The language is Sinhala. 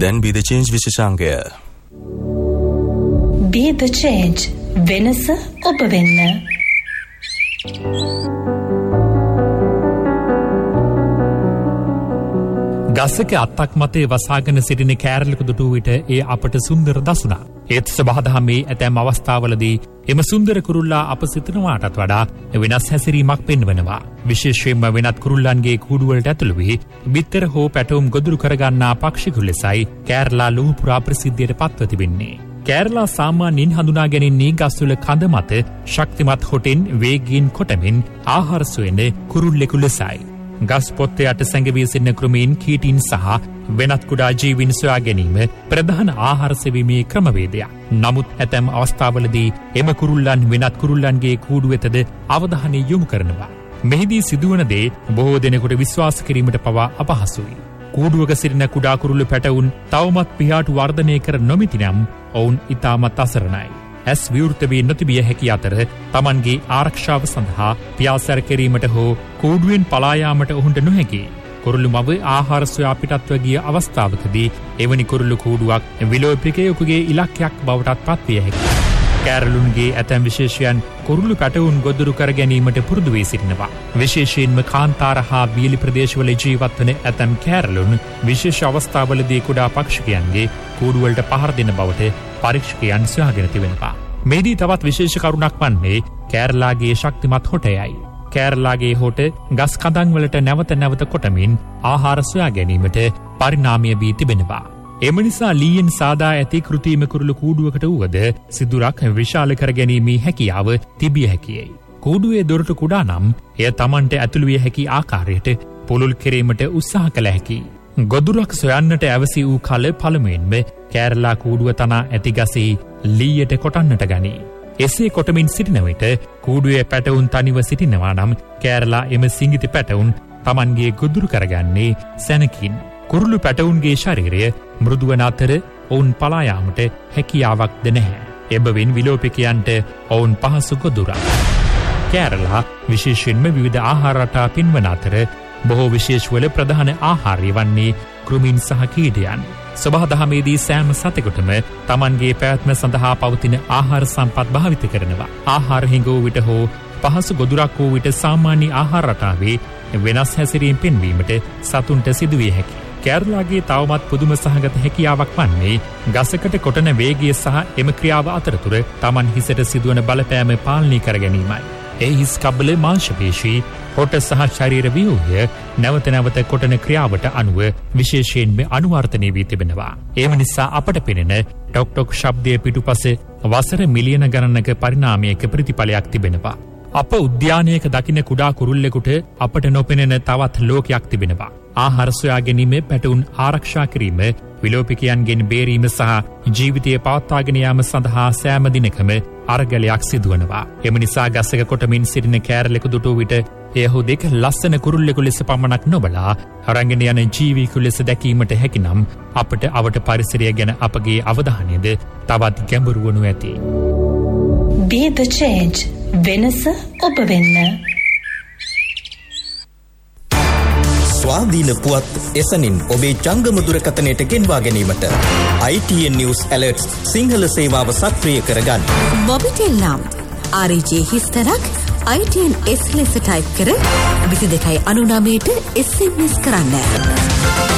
දැන් be the change විශේෂාංගය. Be the change. වෙනස ඔබ වෙන්න. ගසක අත්තක් මතේ වසාගෙන සිටින කෑරළක දුටු විට ඒ අපට සුන්දර දසුණා. ඒත් සබහාදහමේ ඇතැම් අවස්ථාවලදී එම සුන්දර කුරුල්ලා අප සිතනවාටත් වඩා වෙනස් හැසිරීමක් පෙන්වනවා. විශේෂයෙන්ම වෙනත් කුරුල්ලන්ගේ කූඩුවලට ඇතුළු වී බිත්තර හෝ පැටවුම් ගොදුරු කරගන්නා පක්ෂිකු ලෙසයි කෑරළා ලොව පුරා ප්‍රසිද්ධියට පත්ව තිබෙන්නේ. කෑරළා සාමාන්‍යයෙන් හඳුනා ගැනෙන්නේ ගස්වල කඳ මත ශක්තිමත් හොටෙන් වේගයෙන් කොටමින් ආහාර සොයන කුරුල්ලෙකු ලෙසයි. ගස් පොත්තේ යට සැඟවී සිටින කෘමීන් කීටීන් සහ වෙනත් කුඩා ජීවීන් සොයා ගැනීම ප්‍රධාන ආහාර සෙවීමේ ක්‍රමවේදයක්. නමුත් ඇතැම් අවස්ථාවලදී එම කුරුල්ලන් වෙනත් කුරුල්ලන්ගේ කූඩු වෙතද අවධානය යොමු කරනවා. මෙහිදී සිදුවන දේ බොහෝ දෙනෙකුට විශ්වාස කිරීමට පවා අපහසුයි. කූඩුවක සිටින කුඩා කුරුළු පැටවුන් තවමත් පියාටු වර්ධනය කර නොමැති නම් ඔවුන් ඉතාමත් අසරණයි. ඇස් විවෘත වී නොතිබිය හැකි අතර තමන්ගේ ආරක්ෂාව සඳහා පියාසැර කිරීමට හෝ කූඩුවෙන් පලා යාමට ඔවුන්ට නොහැකි. කුරුළු මව ආහාර සොයා පිටත්ව ගිය අවස්ථාවකදී එවැනි කුරුළු කූඩුවක් විලෝපිකයෙකුගේ ඉලක්කයක් බවටත් පත්විය හැකියි. කෑරළුන්ගේ ඇතැම් විශේෂයන් කුරුළු පැටවුන් ගොදුරු කර ගැනීමට පුරුදු වී සිටිනවා. විශේෂයෙන්ම කාන්තාර හා බියලි ප්‍රදේශවල ජීවත් වන ඇතැම් කෑරළුන් විශේෂ අවස්ථාවලදී කුඩා පක්ෂිකයන්ගේ කූඩුවලට පහර දෙන බවට පරීක්ෂකයන් සොයාගෙන තිබෙනවා. මේදී තවත් විශේෂ කරුණක් වන්නේ කෑරළාගේ ශක්තිමත් හොටයයි. කෑරළාගේ හොට ගස් කඳන් වලට නැවත නැවත කොටමින් ආහාර සොයා ගැනීමට පරිණාමය වී තිබෙනවා. එම නිසා ලීයෙන් සාදා ඇති කෘතිම කුරුළු කූඩුවකට වුවද සිදුරක් විශාල කර ගැනීමේ හැකියාව තිබිය හැකියයි. කූඩුවේ දොරටු කුඩා නම් එය තමන්ට ඇතුළු විය හැකි ආකාරයට පුළුල් කිරීමට උත්සාහ කළ හැකියි. ගොදුරක් සොයන්නට ඇවසි වූ කල පළමුවෙන්ම කෑරළා කූඩුව තනා ඇති ගසේ ලීයට කොටන්නට ගනී. එසේ කොටමින් සිටින විට කූඩුවේ පැටවුන් තනිව සිටිනවා නම් කෑරළා එම සිඟිති පැටවුන් තමන්ගේ ගොදුරු කරගන්නේ සැනකින්. කුරුළු පැටවුන්ගේ ශරීරය මෘදුවන අතර ඔවුන් පලා යාමට හැකියාවක්ද නැහැ. එබැවින් විලෝපිකයන්ට ඔවුන් පහසු ගොදුරක්. කෑරළා විශේෂයෙන්ම විවිධ ආහාර රටා පින්වන අතර බොහෝ විශේෂවල ප්‍රධාන ආහාරය වන්නේ කෘමීන් සහ කීටයන්. සබහාදහමේදී සෑම සතෙකුටම තමන්ගේ පැවැත්ම සඳහා පවතින ආහාර සම්පත් භාවිත කරනවා. ආහාර හිඟෝ විට හෝ පහසු ගොදුරක් වූ විට සාමාන්‍ය ආහාර රටාවේ වෙනස් හැසිරීම් පෙන්වීමට සතුන්ට සිදුවිය හැකියි. කෑරළාගේ තවමත් පුදුම සහගත හැකියාවක් වන්නේ ගසකට කොටන වේගය සහ එම ක්‍රියාව අතරතුර තමන් හිසට සිදුවන බලපෑම පාලනය කර ගැනීමයි. ඒ හිස් කබ්බල මාංශපේශී හොට සහ ශරීර ව්‍යූහය නැවත නැවත කොටන ක්‍රියාවට අනුව විශේෂයෙන්ම අනුවර්තනය වී තිබෙනවා. ඒම නිසා අපට පෙනෙන ටොක් ටොක් ශබ්දය පිටුපස වසර මිලියන ගණනක පරිණාමයක ප්‍රතිඵලයක් තිබෙනවා. අප උද්‍යානයක දකින කුඩා කුරුල්ලෙකුට අපට නොපෙනෙන තවත් ලෝකයක් තිබෙනවා. ආහාර සොයා ගැනීම, පැටවුන් ආරක්ෂා කිරීම, විලෝපිකයන්ගෙන් බේරීම සහ ජීවිතය පවත්වාගෙන යාම සඳහා සෑම දිනකම අරගලයක් සිදුවනවා. එම නිසා ගසක කොටමින් සිටින කෑරළෙකු දුටු විට එය හුදෙක් ලස්සන කුරුල්ලෙකු ලෙස පමණක් නොබලා අරගෙන යන ජීවියෙකු ලෙස දැකීමට හැකිනම් අපට අවට පරිසරය ගැන අපගේ අවධානයද තවත් ගැඹුරු වනු ඇති. Be the change. වෙනස ඔබ වෙන්න. ස්වාධීන පුවත් එසනින් ඔබේ ජංගම දුරකථනයට ගෙන්වා ගැනීමට ITN News Alerts සිංහල සේවාව සක්‍රිය කරගන්න. මොබිටෙල් නම් RJ හිස්තරක් ITN S ලෙස ටයිප් කර 2299ට SMS කරන්න.